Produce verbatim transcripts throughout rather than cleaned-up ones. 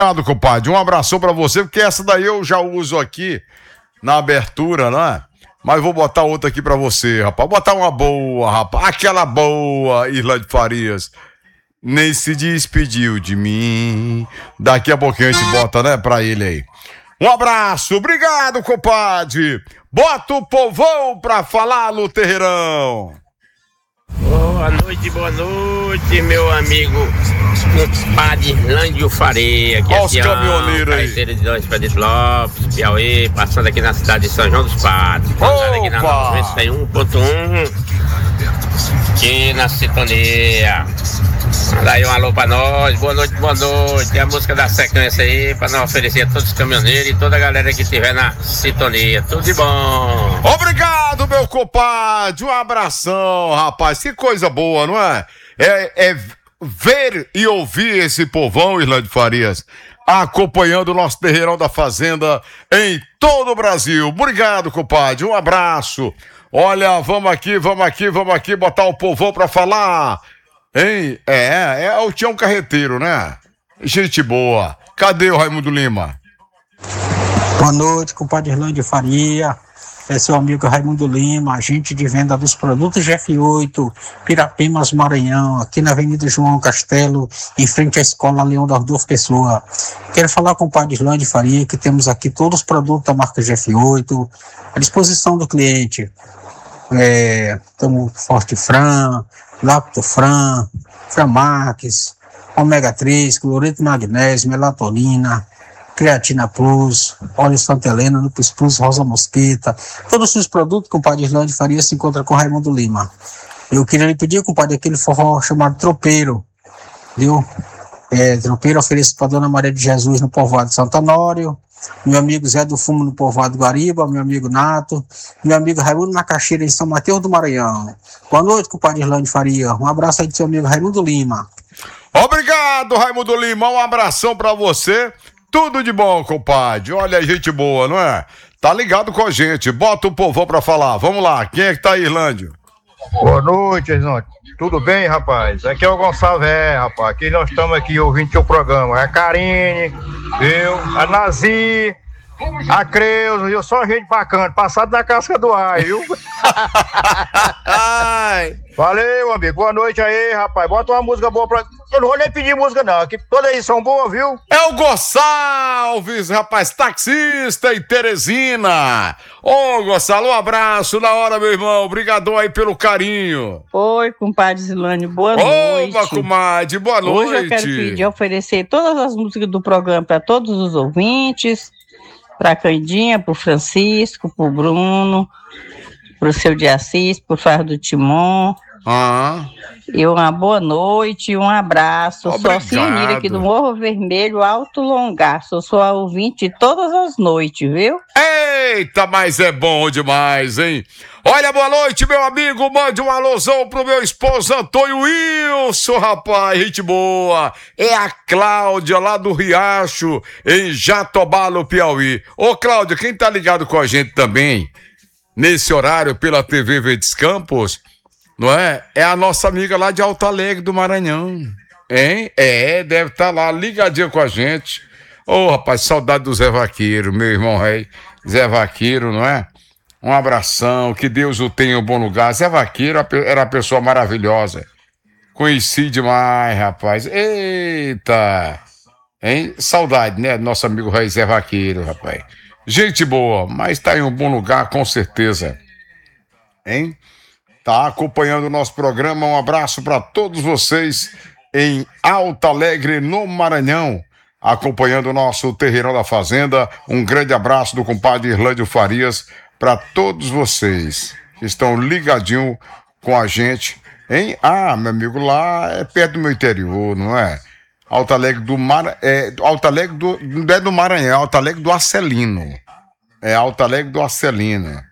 Obrigado, compadre. Um abração pra você, porque essa daí eu já uso aqui na abertura, né? Mas vou botar outra aqui pra você, rapaz. Vou botar uma boa, rapaz. Aquela boa, Irlande Farias. Nem se despediu de mim. Daqui a pouquinho a gente bota, né, pra ele aí. Um abraço, obrigado, compadre. Bota o povão pra falar no terreirão. Boa noite, boa noite, meu amigo compadre Irlândio Faria. Olha os caminhoneiros aí. Carreteira de Dom Pedro Lopes, Piauí, passando aqui na cidade de São João dos Padres. Passando aqui na noventa e um ponto um, aqui na sintonia. Manda aí um alô pra nós, boa noite, boa noite. E a música da sequência aí, pra nós oferecer a todos os caminhoneiros e toda a galera que estiver na sintonia. Tudo de bom. Obrigado, meu compadre. Um abração, rapaz. Que coisa boa, não é? É, é ver e ouvir esse povão, Irlande Farias, acompanhando o nosso terreirão da Fazenda em todo o Brasil. Obrigado, compadre. Um abraço. Olha, vamos aqui, vamos aqui, vamos aqui botar o povão pra falar. Hein? É, é o Tião Carreteiro, né? Gente boa. Cadê o Raimundo Lima? Boa noite, compadre Irlande Faria. É seu amigo Raimundo Lima, agente de venda dos produtos G F oito, Pirapimas, Maranhão, aqui na Avenida João Castelo, em frente à Escola Leão das Duas Pessoas. Quero falar com o compadre Irlande Faria, que temos aqui todos os produtos da marca G F oito, à disposição do cliente. É, temos Forte Fran, Lactofran, Framax, ômega três, cloreto de magnésio, melatonina, creatina plus, óleo Santa Helena, Lupus Plus, Rosa Mosqueta. Todos os produtos, compadre Irlande Faria, se encontra com Raimundo Lima. Eu queria lhe pedir, compadre, aquele forró chamado Tropeiro, viu? É, Tropeiro ofereço para Dona Maria de Jesus no povoado de Santo Honório, meu amigo Zé do Fumo no povoado Guariba, meu amigo Nato, meu amigo Raimundo Macaxeira em São Mateus do Maranhão. Boa noite, compadre Irlande Faria. Um abraço aí do seu amigo Raimundo Lima. Obrigado, Raimundo Lima. Um abração pra você. Tudo de bom, compadre. Olha, gente boa, não é? Tá ligado com a gente. Bota o povão pra falar. Vamos lá. Quem é que tá aí, Irlândio? Boa noite, Irlândio. Tudo bem, rapaz? Aqui é o Gonçalves, é, rapaz. Aqui nós estamos aqui ouvindo seu programa. É a Karine, eu, a Nazi, a Creuza, eu só gente bacana, passado na casca do ar, viu? Valeu, amigo. Boa noite aí, rapaz. Bota uma música boa pra... Eu não vou nem pedir música, não. Aqui todas aí são boas, viu? É o Gonçalves, rapaz, taxista em Teresina. Ô, Gonçalo, um abraço na hora, meu irmão. Obrigadão aí pelo carinho. Oi, compadre Zilane, boa Ô, noite. Ô, comadre, boa noite. Hoje eu quero pedir, oferecer todas as músicas do programa para todos os ouvintes, para a Candinha, para o Francisco, para o Bruno, para o seu de Assis, para o Fardo do Timon. Ah. E uma boa noite, um abraço. Obrigado. Sou Cionira aqui do Morro Vermelho, Alto Longar. Sou sua ouvinte todas as noites, viu? Eita, mas é bom demais, hein? Olha, boa noite, meu amigo. Mande um alôzão pro meu esposo Antônio Wilson, rapaz, gente boa. É a Cláudia, lá do Riacho, em Jatobá, no Piauí. Ô, Cláudia, quem tá ligado com a gente também, nesse horário, pela T V Verdes Campos, não é? É a nossa amiga lá de Alto Alegre do Maranhão, hein? É, deve estar lá ligadinha com a gente. Ô, oh, rapaz, saudade do Zé Vaqueiro, meu irmão rei, Zé Vaqueiro, não é? Um abração, que Deus o tenha em bom lugar. Zé Vaqueiro era uma pessoa maravilhosa. Conheci demais, rapaz. Eita! Hein? Saudade, né? Nosso amigo rei Zé Vaqueiro, rapaz. Gente boa, mas tá em um bom lugar, com certeza. Hein? Tá acompanhando o nosso programa. Um abraço para todos vocês em Alto Alegre, no Maranhão, acompanhando o nosso Terreirão da Fazenda. Um grande abraço do compadre Irlândio Farias para todos vocês que estão ligadinho com a gente, hein? Ah, meu amigo, lá é perto do meu interior, não é? Alto Alegre do Mar... é, Alto Alegre do... não é do Maranhão, é Alto Alegre do Acelino. É Alto Alegre do Acelino.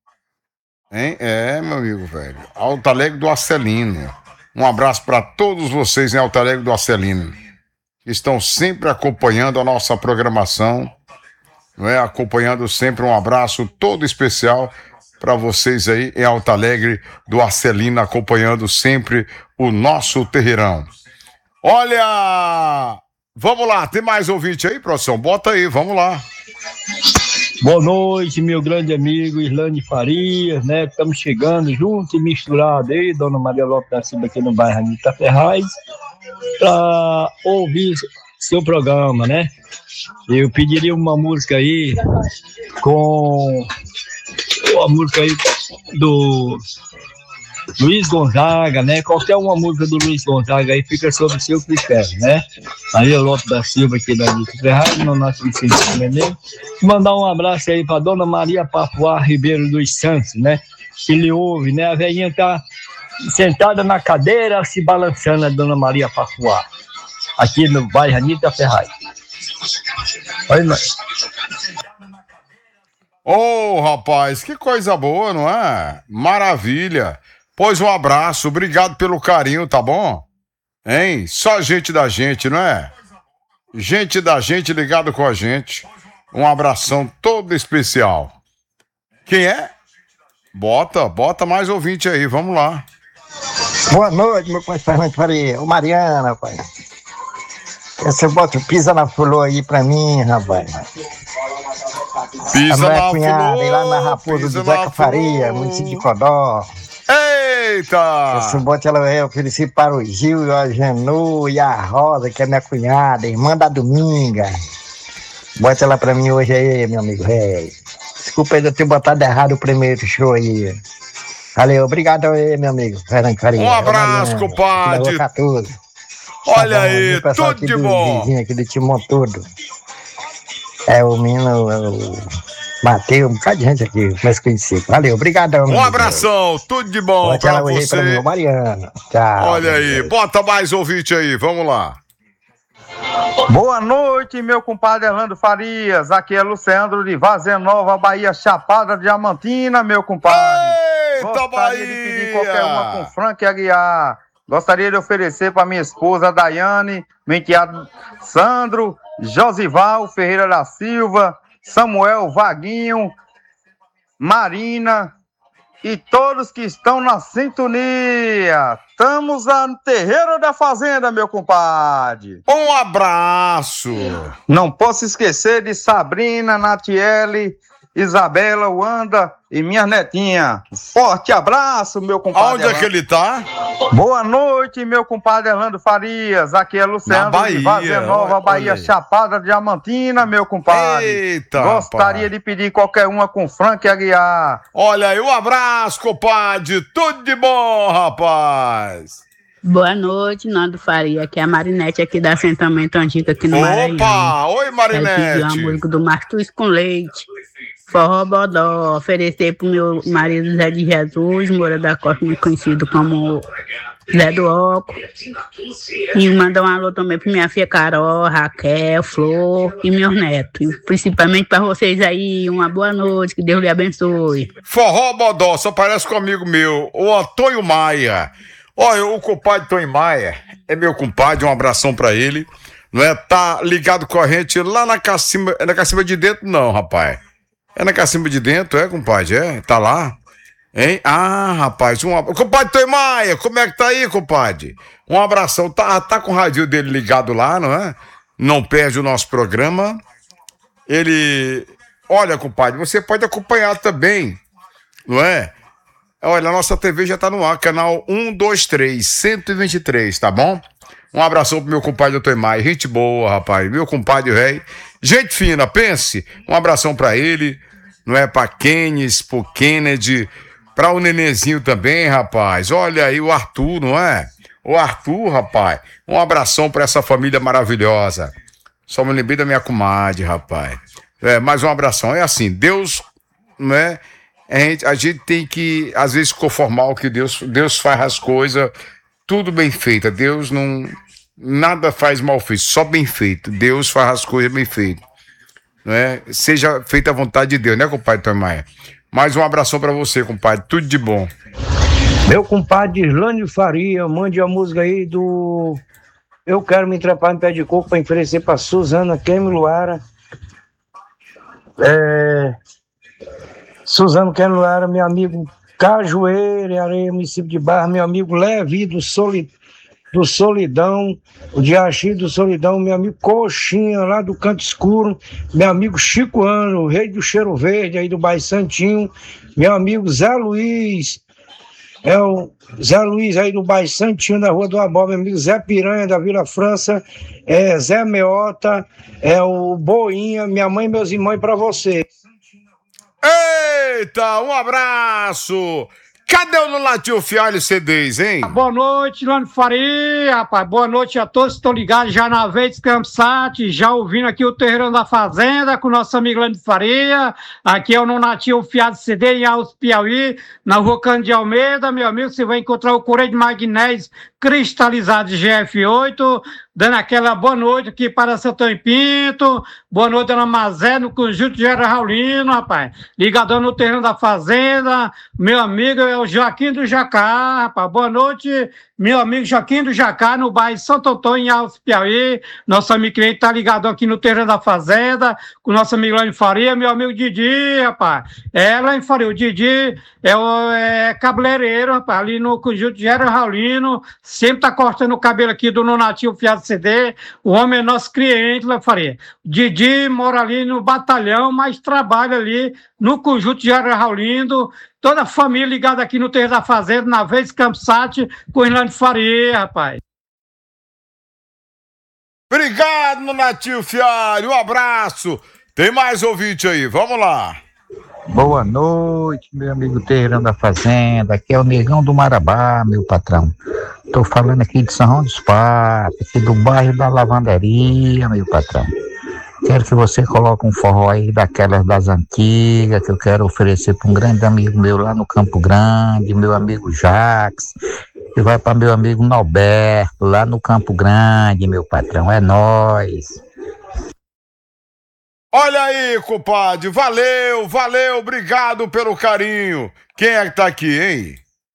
Hein? É, meu amigo, velho. Alto Alegre do Acelino. Um abraço para todos vocês em Alto Alegre do Acelino, que estão sempre acompanhando a nossa programação, não é? Acompanhando sempre. Um abraço todo especial para vocês aí em Alto Alegre do Acelino, acompanhando sempre o nosso terreirão. Olha, Vamos lá, tem mais ouvinte aí, produção? Bota aí, vamos lá. Boa noite, meu grande amigo Islane Farias, né? Estamos chegando junto e misturado aí, Dona Maria Lopes da Silva, aqui no bairro Anitta Ferraz, para ouvir seu programa, né? Eu pediria uma música aí com a música aí do Luiz Gonzaga, né? Qualquer uma música do Luiz Gonzaga aí fica sob o seu critério, né? Maria Lopes da Silva aqui da Anitta Ferraz, no nosso Vicente Menezes. Mandar um abraço aí para Dona Maria Papuá Ribeiro dos Santos, né? Que lhe ouve, né? A velhinha tá sentada na cadeira se balançando, a Dona Maria Papuá, aqui no bairro Anitta Ferraz. Oi, mãe. Ô, oh, rapaz, que coisa boa, não é? Maravilha. Pois um abraço, obrigado pelo carinho, tá bom? Hein? Só gente da gente, não é? Gente da gente ligado com a gente. Um abração todo especial. Quem é? Bota, bota mais ouvinte aí, vamos lá. Boa noite, meu pai Fernando Faria. Ô, Mariana, pai. Você bota o Pisa na Flor aí pra mim, rapaz. Pisa a minha na cunhada, flor, aí lá na Raposa do Zeca Faria, município de Codó. Eita! Esse bote ela eu ofereci para o Gil, a Janu e a Rosa, que é minha cunhada, irmã da Dominga. Bota ela pra mim hoje aí, meu amigo. É. Desculpa aí de eu ter botado errado o primeiro show aí. Valeu, obrigado aí, meu amigo. Um abraço, compadre. Olha tá aí, tudo de bom. Vizinho aqui do Timão todo. É o menino, o Mateus, um bocado de gente aqui, mais conhecido. Valeu, obrigadão. Um abração, Deus. Tudo de bom Bota pra você. Pra mim, Mariana. Tchau. Olha aí, Deus. Bota mais ouvinte aí, vamos lá. Boa noite, meu compadre Orlando Farias. Aqui é Luciano de Vazenova, Bahia, Chapada Diamantina, meu compadre. Eita, Gostaria Bahia! de pedir qualquer uma com Frank Aguiar. Gostaria de oferecer para minha esposa Daiane, meu enteado Sandro, Josival Ferreira da Silva, Samuel Vaguinho, Marina e todos que estão na sintonia. Estamos no terreiro da fazenda, meu compadre. Um abraço. Não posso esquecer de Sabrina, Natiele, Isabela, Wanda e minha netinha. Forte abraço, meu compadre. Onde é que ele tá? Boa noite, meu compadre Orlando Farias. Aqui é Luciano Bahia, de Vazenova, Bahia, Chapada Diamantina, meu compadre. Eita, Gostaria rapaz. de pedir qualquer uma com Frank Aguiar. Olha aí, um abraço, compadre. Tudo de bom, rapaz. Boa noite, Nando Faria, que é a Marinete aqui da assentamento antigo aqui no Opa, Maranhão. Opa, oi Marinete. Eu pedi uma música do Martins com leite, forró bodó, oferecer pro meu marido Zé de Jesus, Moura da Costa, muito conhecido como Zé do Oco. E mandar um alô também pra minha filha Carol, Raquel, Flor e meus netos. E principalmente pra vocês aí, uma boa noite, que Deus lhe abençoe. Forró bodó, só parece com um amigo meu, o Antônio Maia. Olha, o compadre Tony Maia é meu compadre, um abração pra ele, não é? Tá ligado com a gente lá na Cacimba, é na Cacimba de Dentro não, rapaz. É na Cacimba de Dentro, é, compadre? É? Tá lá? Hein? Ah, rapaz, um abraço. Compadre Tony Maia, como é que tá aí, compadre? Um abração, tá, tá com o radinho dele ligado lá, não é? Não perde o nosso programa. Ele, olha, compadre, você pode acompanhar também, não é? Olha, a nossa T V já tá no ar, canal um dois três, cento e vinte e três, tá bom? Um abração pro meu compadre doutor Maia, gente boa, rapaz, meu compadre rei, gente fina, pense, um abração pra ele, não é? Pra Keynes, pro Kennedy, pra o Nenezinho também, rapaz, olha aí o Arthur, não é? O Arthur, rapaz, um abração pra essa família maravilhosa, só me lembrei da minha comadre, rapaz, é, mais um abração, é assim, Deus, não é? A gente, a gente tem que, às vezes, conformar o que Deus, Deus faz as coisas, tudo bem feito. Deus não, nada faz mal feito, só bem feito. Deus faz as coisas bem feitas. Não é? Seja feita a vontade de Deus, né, compadre Tony Maia? Mais um abração pra você, compadre, tudo de bom. Meu compadre Islane Faria, mande a música aí do Eu Quero Me Trepar em Pé de Coco pra oferecer pra Suzana Kemi Luara. É... Suzano Kenuara, meu amigo Cajueira, Areia, município de Barra, meu amigo Levi do Soli, do Solidão, o Diaxi do Solidão, meu amigo Coxinha, lá do Canto Escuro, meu amigo Chico Ano, o rei do Cheiro Verde, aí do Bairro Santinho, meu amigo Zé Luiz, é o Zé Luiz aí do Bairro Santinho, da Rua do Abó, meu amigo Zé Piranha, da Vila França, é Zé Meota, é o Boinha, minha mãe e meus irmãos, pra você. Eita, um abraço! Cadê o Lunativo Fialho C Ds, hein? Boa noite, Lano Faria, rapaz. Boa noite a todos que estão ligados já na Vez Campsat, já ouvindo aqui o Terreirão da Fazenda com o nosso amigo Lano Faria. Aqui é o Lunativo Fialho C D em Alves, Piauí, na Rua Cândido de Almeida, meu amigo. Você vai encontrar o Correio de Magnésio cristalizado de G F oito, dando aquela boa noite aqui para Santão e Pinto. Boa noite, Dona Mazé, no Conjunto Gera Raulino, rapaz. Ligadão no Terreirão da Fazenda. Meu amigo é o Joaquim do Jacá, rapaz. Boa noite, meu amigo Joaquim do Jacá, no bairro Santo Antônio, em Alves, Piauí. Nosso amigo cliente tá ligado aqui no Terreirão da Fazenda, com o nosso amigo Lane Faria, meu amigo Didi, rapaz. É, Lane Faria, o Didi é, o, é cabeleireiro, rapaz, ali no Conjunto Gera Raulino. Sempre tá cortando o cabelo aqui do Lunativo Fiado C D. O homem é nosso cliente, Lane Faria. Didi mora ali no batalhão, mas trabalha ali no Conjunto Gera Raulino. Toda a família ligada aqui no Terreiro da Fazenda, na Vez Campsat, com o Irlande Faria, rapaz. Obrigado, Lunativo Fialho. Um abraço. Tem mais ouvinte aí, vamos lá. Boa noite, meu amigo Terreirão da Fazenda. Aqui é o Negão do Marabá, meu patrão. Tô falando aqui de São João dos Patos, aqui do bairro da Lavanderia, meu patrão. Quero que você coloque um forró aí daquelas das antigas, que eu quero oferecer para um grande amigo meu lá no Campo Grande, meu amigo Jax, que vai para meu amigo Norberto, lá no Campo Grande, meu patrão. É nóis. Olha aí, compadre. Valeu, valeu, obrigado pelo carinho. Quem é que tá aqui, hein?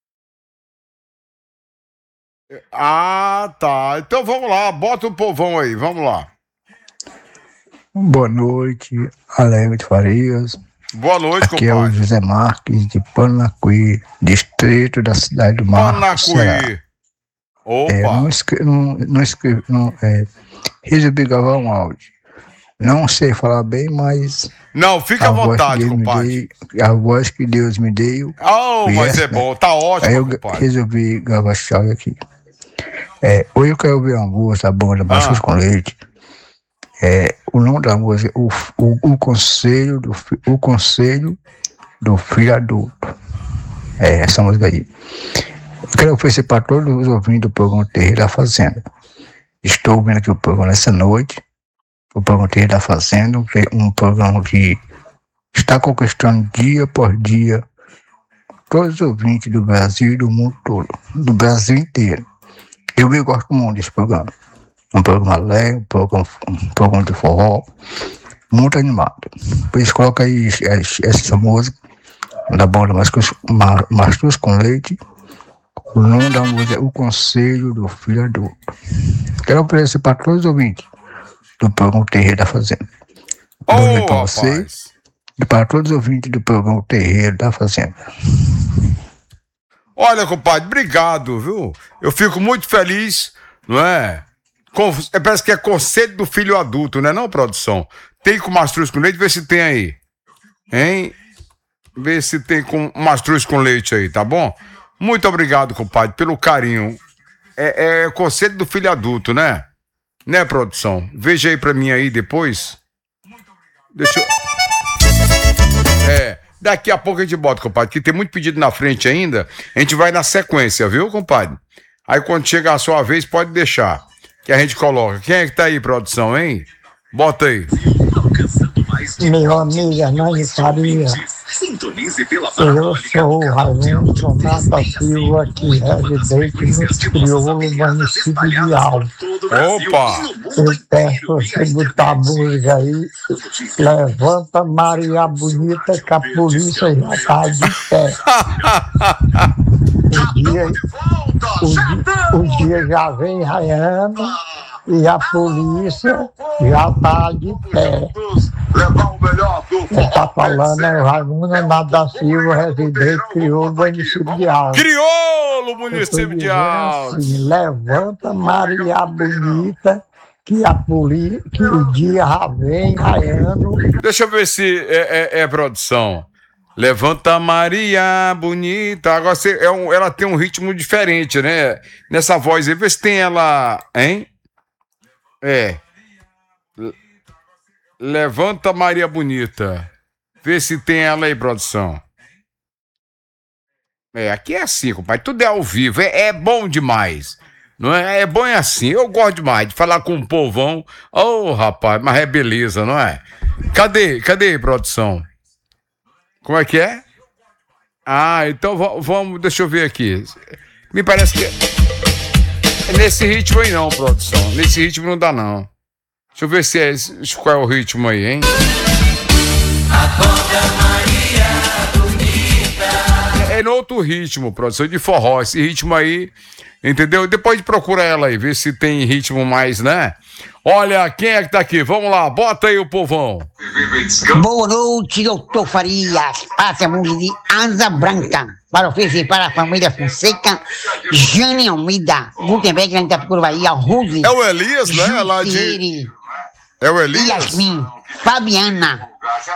Ah, tá. Então vamos lá, bota o povão aí, vamos lá. Boa noite, Alegre de Farias. Boa noite, Aqui compadre. é o José Marques de Panacuí, distrito da cidade do Mar. Panacuí. Opa. É, não escrevi, não, não escrevi, não, é, resolvi gravar um áudio. Não sei falar bem, mas... Não, fica à vontade, compadre. Deu, a voz que Deus me deu. Oh, mas é bom, tá ótimo, Aí eu compadre. resolvi gravar esse áudio aqui. É, hoje eu quero ouvir uma música da banda Maçãs ah. com Leite. É, o nome da música é o, o, o, conselho do, o Conselho do Filho Adulto. É essa música aí. Eu quero oferecer para todos os ouvintes do programa Terreiro da Fazenda. Estou ouvindo aqui o programa essa noite. O programa Terreiro da Fazenda, um programa que está conquistando dia por dia todos os ouvintes do Brasil e do mundo todo, do Brasil inteiro. Eu me gosto muito desse programa. Um programa alegre, um programa, um programa de forró, muito animado. Por isso, coloca aí essa música da banda Mastruz com Leite. O nome da música é O Conselho do Filho Adulto. Quero oferecer para todos os ouvintes do programa Terreiro da Fazenda. Oh, para vocês e para todos os ouvintes do programa Terreiro da Fazenda. Olha, compadre, obrigado, viu? Eu fico muito feliz, não é? Com, parece que é Conselho do Filho Adulto, né, não, produção? Tem com Mastruz com Leite? Vê se tem aí. Hein? Vê se tem com Mastruz com Leite aí, tá bom? Muito obrigado, compadre, pelo carinho. É, é Conselho do Filho Adulto, né? Né, produção? Veja aí pra mim aí depois. Deixa eu... É, daqui a pouco a gente bota, compadre, que tem muito pedido na frente ainda. A gente vai na sequência, viu, compadre? Aí quando chegar a sua vez, pode deixar. Que a gente coloca. Quem é que tá aí, produção, hein? Bota aí. Meu amigo Hernani Faria. Eu sou o Raimundo Nata Silva, que residente no Crioulo, município de Alves. Opa! Eu peço você botar a música aí. Levanta Maria Bonita, que a polícia já tá de pé. O dia, o, o dia já vem raiando e a polícia já tá de pé. Quem está falando é o Raimundo Renato da Silva, residente crioulo do município de Alto. Crioulo, município de Alto. Assim, levanta Maria Bonita, que a polícia, que o dia já vem raiando. Deixa eu ver se é, é, é produção. Levanta Maria Bonita. Agora você, é um, ela tem um ritmo diferente, né? Nessa voz aí, vê se tem ela, hein? É. Levanta Maria Bonita. Vê se tem ela aí, produção. É, aqui é assim, compadre. Tudo é ao vivo. É, é bom demais. Não é? É bom é assim. Eu gosto demais de falar com o povão. Ô, oh, rapaz, mas é beleza, não é? Cadê? Cadê, produção? Como é que é? Ah, então vamos... Deixa eu ver aqui. Me parece que... É nesse ritmo aí não, produção. Nesse ritmo não dá, não. Deixa eu ver se é, qual é o ritmo aí, hein? Acorda Maria Bonita. É, é no outro ritmo, produção, de forró. Esse ritmo aí, entendeu? Depois procura ela aí, ver se tem ritmo mais, né? Olha, quem é que tá aqui? Vamos lá, bota aí o povão. Boa noite, doutor Farias. Passa a música de Asa Branca para oferecer para a família Fonseca, Jane Almeida, Gutenberg, lá em Itapicuru, Bahia, Rose. É o Elias, né? Lá de... É o Elias? Yasmin, Fabiana,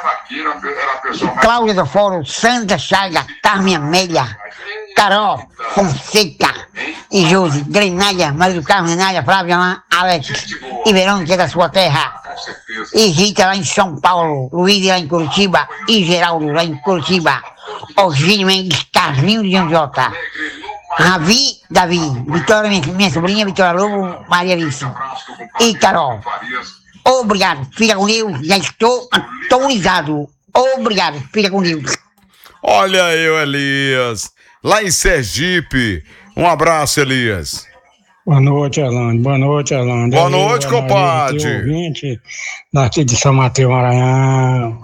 Cláudia do Foro, Sandra Chaga, Carmen Amélia, Carol Fonseca e Josi, Grenália, Maria do Carmo, Renália, Flávia, Alex e Verônica da sua terra. E Rita lá em São Paulo, Luiz lá em Curitiba e Geraldo lá em Curitiba. Ogínio Mendes, Carlinhos de Anjota. Ravi, Davi, Vitória, minha, minha sobrinha, Vitória Lobo, Maria Alice e Carol. Obrigado, fica com Deus, já estou atualizado. Obrigado, fica com Deus. Olha aí o Elias, lá em Sergipe. Um abraço, Elias. Boa noite, Erlândia. Boa noite, Erlândia. Boa noite, Boa compadre. Noite, ouvinte daqui de São Mateus, Maranhão.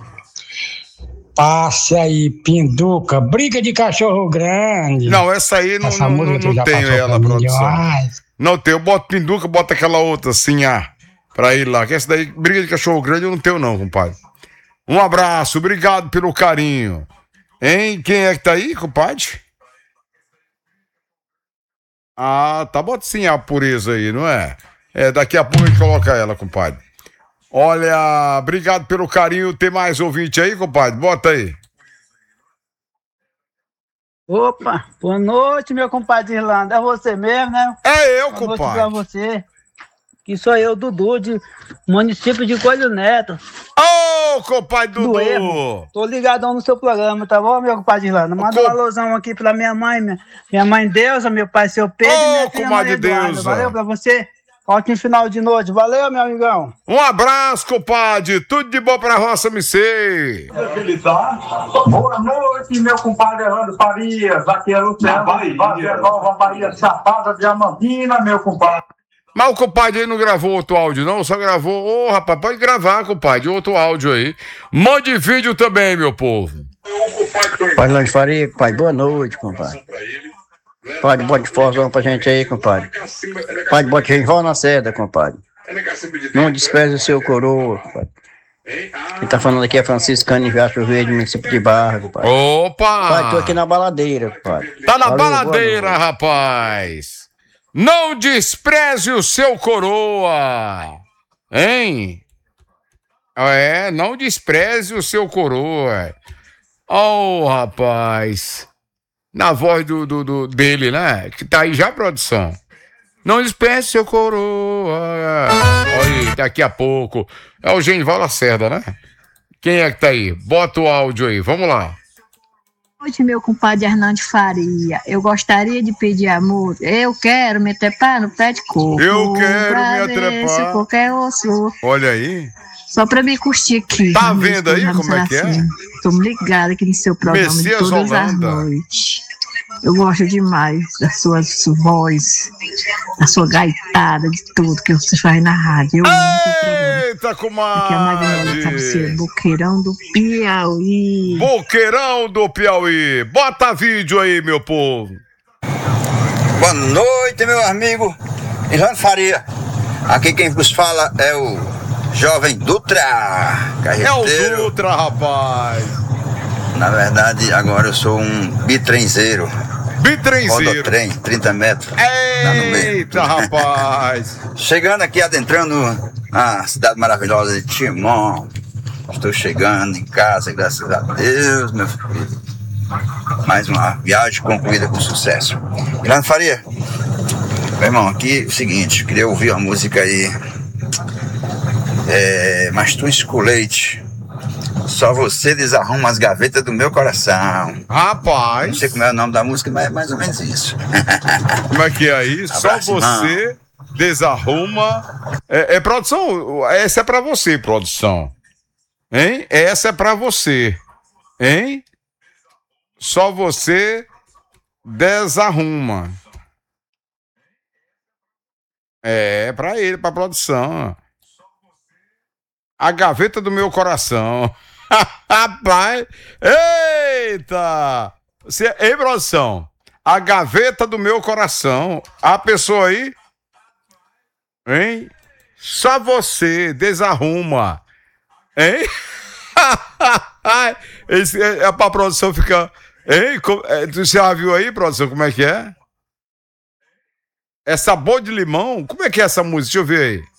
Passe aí, Pinduca, briga de cachorro grande. Não, essa aí não, essa não, não, não tenho ela, produção. Demais. Não tenho, eu boto Pinduca, bota aquela outra assim, ah, pra ir lá. Que essa daí, briga de cachorro grande, eu não tenho não, compadre. Um abraço, obrigado pelo carinho. Hein? Quem é que tá aí, compadre? Ah, tá, bota sim a pureza aí, não é? É, daqui a pouco a gente coloca ela, compadre. Olha, obrigado pelo carinho. Tem mais ouvinte aí, compadre? Bota aí. Opa, boa noite, meu compadre Irlanda. É você mesmo, né? É eu, boa compadre. Boa noite pra você. Que sou eu, Dudu, de município de Coelho Neto. Ô, oh, compadre Dudu! Do erro. Tô ligadão no seu programa, tá bom, meu compadre Irlanda? Manda Com... um alusão aqui pra minha mãe, minha, minha mãe Deusa, meu pai, seu Pedro, oh, e minha filha Maria Eduarda. Valeu pra você. Ótimo final de noite. Valeu, meu amigão. Um abraço, compadre. Tudo de bom pra roça, me sei. Boa noite, meu compadre Erlando Farias. Aqui é Luciano, Bahia Nova, Bahia Chapada Diamantina, meu compadre. Mas o compadre aí não gravou outro áudio, não? Só gravou... Ô, oh, rapaz, pode gravar, compadre, outro áudio aí. Mande vídeo também, meu povo. Pai Erlando Faria, compadre, boa noite, compadre. Compadre, bote forrozão pra gente aí, compadre. Compadre, bote Renval na seda, compadre. Não despreze o seu coroa, compadre. Quem tá falando aqui é Francisco Canivacho Verde, município de Barra, compadre. Opa! Compadre, tô aqui na baladeira, compadre. Tá na Valeu, baladeira, rapaz. Não despreze o seu coroa. Hein? É, não despreze o seu coroa. Oh, rapaz. Na voz do, do, do, dele, né? Que tá aí já, produção. Não despreze seu coroa. Olha, daqui a pouco. É o Genival Lacerda, né? Quem é que tá aí? Bota o áudio aí, vamos lá. Boa noite, meu compadre Hernando Faria. Eu gostaria de pedir a música. Eu quero me trepar no pé de coco. Eu quero me atrepar. Se qualquer osso. Olha aí. Só pra me curtir aqui. Tá vendo aí como é que é? Tô ligada aqui no seu programa Messias de todas Holanda. as noites. Eu gosto demais da sua voz, da sua gaitada, de tudo que você faz na rádio. Eu Eita, comadre! Aqui é a Maria Cabeceira, Boqueirão do Piauí. Boqueirão do Piauí. Bota vídeo aí, meu povo. Boa noite, meu amigo Irlando Faria. Aqui quem vos fala é o Jovem Dutra, carreteiro. É o Dutra, rapaz. Na verdade, agora eu sou um bitrenzeiro. Bitrenzeiro. Rodotrem, trinta metros. Eita, rapaz. Chegando aqui, adentrando a cidade maravilhosa de Timon. Estou chegando em casa, graças a Deus, meu filho. Mais uma viagem concluída com sucesso. Miranda Faria, meu irmão, aqui é o seguinte, eu queria ouvir uma música aí. É, Mastões com Leite. Só você desarruma as gavetas do meu coração. Rapaz. Não sei como é o nome da música, mas é mais ou menos isso. Como é que é aí? Abraço, Só você irmão. desarruma. É, é produção, essa é pra você, produção. Hein? Essa é pra você. Hein? Só você desarruma. É, pra ele, pra produção. A gaveta do meu coração. Rapaz! Eita! Você, ei, produção? A gaveta do meu coração. A pessoa aí? Hein? Só você desarruma. Hein? Esse, é, pra produção ficar. Hein? Você já viu aí, produção, como é que é? É sabor de limão? Como é que é essa música? Deixa eu ver aí.